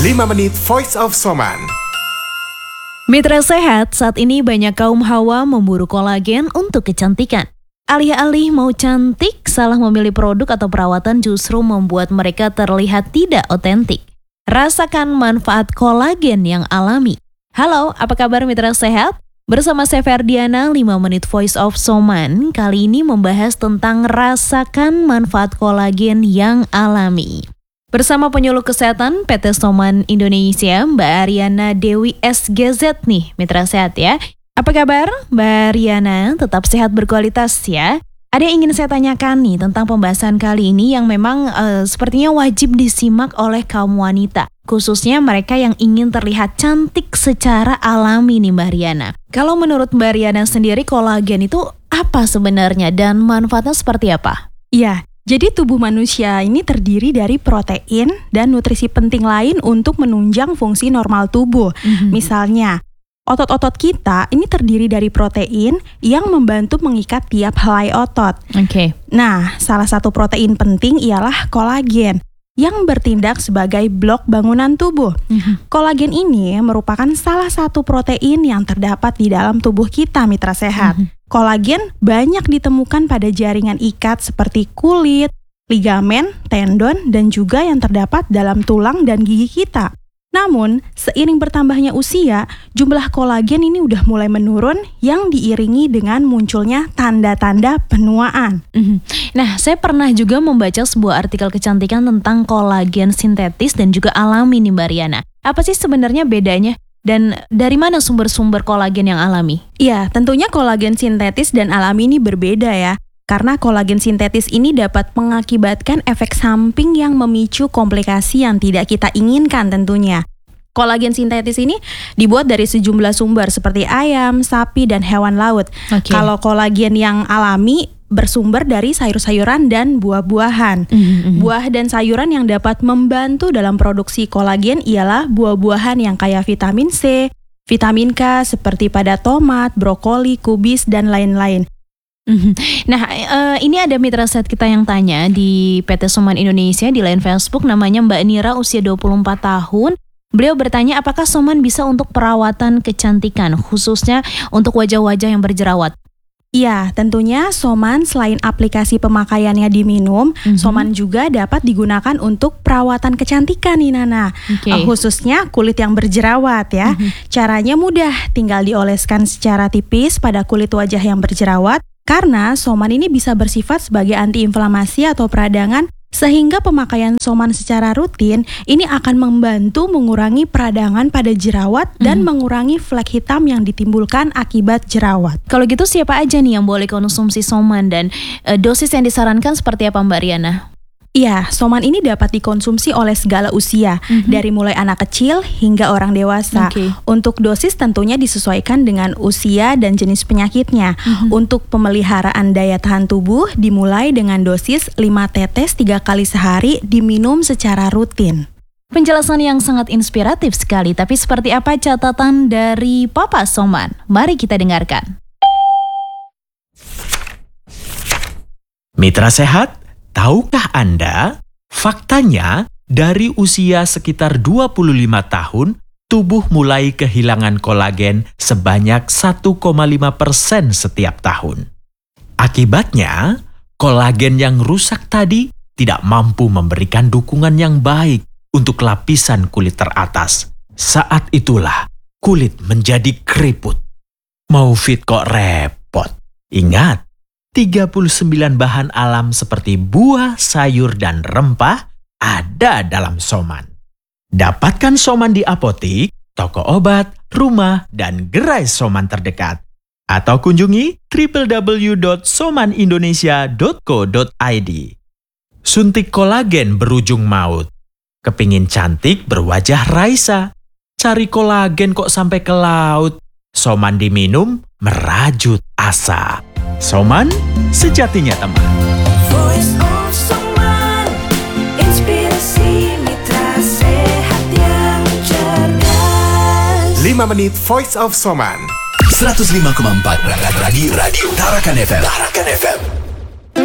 5 menit Voice of Soman. Mitra sehat, saat ini banyak kaum hawa memburu kolagen untuk kecantikan. Alih-alih mau cantik, salah memilih produk atau perawatan justru membuat mereka terlihat tidak otentik. Rasakan manfaat kolagen yang alami. Halo, apa kabar mitra sehat? Bersama saya Ferdiana, 5 menit Voice of Soman. Kali ini membahas tentang rasakan manfaat kolagen yang alami. Bersama penyuluh kesehatan PT Soman Indonesia, Mbak Ariana Dewi SGZ nih, mitra sehat ya. Apa kabar Mbak Ariana? Tetap sehat berkualitas ya. Ada yang ingin saya tanyakan nih tentang pembahasan kali ini yang memang sepertinya wajib disimak oleh kaum wanita. Khususnya mereka yang ingin terlihat cantik secara alami nih Mbak Ariana. Kalau menurut Mbak Ariana sendiri kolagen itu apa sebenarnya dan manfaatnya seperti apa? Iya. Jadi tubuh manusia ini terdiri dari protein dan nutrisi penting lain untuk menunjang fungsi normal tubuh. Misalnya, otot-otot kita ini terdiri dari protein yang membantu mengikat tiap helai otot. Nah, salah satu protein penting ialah kolagen yang bertindak sebagai blok bangunan tubuh. Kolagen ini merupakan salah satu protein yang terdapat di dalam tubuh kita, mitra sehat. Kolagen banyak ditemukan pada jaringan ikat seperti kulit, ligamen, tendon, dan juga yang terdapat dalam tulang dan gigi kita. Namun, seiring bertambahnya usia, jumlah kolagen ini udah mulai menurun yang diiringi dengan munculnya tanda-tanda penuaan. Nah, saya pernah juga membaca sebuah artikel kecantikan tentang kolagen sintetis dan juga alami nih Mbak Ariana. Apa sih sebenarnya bedanya? Dan dari mana sumber-sumber kolagen yang alami? Iya, tentunya kolagen sintetis dan alami ini berbeda ya. Karena kolagen sintetis ini dapat mengakibatkan efek samping yang memicu komplikasi yang tidak kita inginkan tentunya. Kolagen sintetis ini dibuat dari sejumlah sumber seperti ayam, sapi, dan hewan laut. Kalau kolagen yang alami bersumber dari sayur-sayuran dan buah-buahan. Buah dan sayuran yang dapat membantu dalam produksi kolagen ialah buah-buahan yang kaya vitamin C, vitamin K seperti pada tomat, brokoli, kubis, dan lain-lain. Nah, ini ada mitra set kita yang tanya di PT Soman Indonesia di line Facebook, namanya Mbak Nira, usia 24 tahun. Beliau bertanya apakah Soman bisa untuk perawatan kecantikan, khususnya untuk wajah-wajah yang berjerawat. Iya, tentunya Soman selain aplikasi pemakaiannya diminum, Soman juga dapat digunakan untuk perawatan kecantikan nih Nana. Khususnya kulit yang berjerawat ya. Caranya mudah, tinggal dioleskan secara tipis pada kulit wajah yang berjerawat. Karena Soman ini bisa bersifat sebagai antiinflamasi atau peradangan, sehingga pemakaian Soman secara rutin ini akan membantu mengurangi peradangan pada jerawat dan mengurangi flek hitam yang ditimbulkan akibat jerawat. Kalau gitu siapa aja nih yang boleh konsumsi Soman dan dosis yang disarankan seperti apa Mbak Ariana? Iya, Soman ini dapat dikonsumsi oleh segala usia, dari mulai anak kecil hingga orang dewasa. Untuk dosis tentunya disesuaikan dengan usia dan jenis penyakitnya. Untuk pemeliharaan daya tahan tubuh dimulai dengan dosis 5 tetes 3 kali sehari diminum secara rutin. Penjelasan yang sangat inspiratif sekali, tapi seperti apa catatan dari Papa Soman? Mari kita dengarkan. Mitra sehat, tahukah Anda, faktanya dari usia sekitar 25 tahun, tubuh mulai kehilangan kolagen sebanyak 1,5% setiap tahun. Akibatnya, kolagen yang rusak tadi tidak mampu memberikan dukungan yang baik untuk lapisan kulit teratas. Saat itulah kulit menjadi keriput. Mau fit kok repot. Ingat, 39 bahan alam seperti buah, sayur, dan rempah ada dalam Soman. Dapatkan Soman di apotik, toko obat, rumah, dan gerai Soman terdekat. Atau kunjungi www.somanindonesia.co.id. Suntik kolagen berujung maut. Kepingin cantik berwajah Raisa. Cari kolagen kok sampai ke laut. Soman diminum merajut asa. Soman, sejatinya teman. Voice of Soman, inspirasi mitra sehat yang cerdas. 5 menit Voice of Soman. 105,4 Radio Tarakan FM.